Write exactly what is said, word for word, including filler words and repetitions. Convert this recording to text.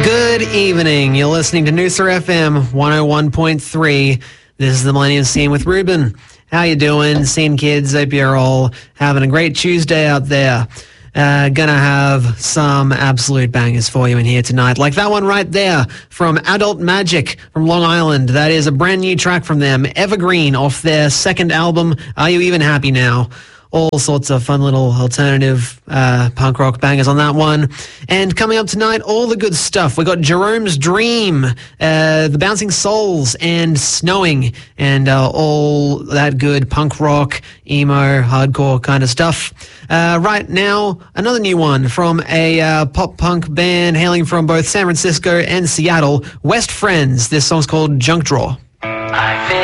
Good evening. You're listening to Noosa F M one oh one point three. This is the Millennium Scene with Ruben. How you doing, Scene kids? Hope you're all having a great Tuesday out there. Uh, gonna have some absolute bangers for you in here tonight, like that one right there from Adult Magic from Long Island. That is a brand new track from them, Evergreen, off their second album, Are You Even Happy Now? All sorts of fun little alternative uh, punk rock bangers on that one. And coming up tonight, all the good stuff. We got Jerome's Dream, uh, The Bouncing Souls, and Snowing, and uh, all that good punk rock, emo, hardcore kind of stuff. Uh, right now, another new one from a uh, pop punk band hailing from both San Francisco and Seattle, West Friends. This song's called Junk Drawer. I feel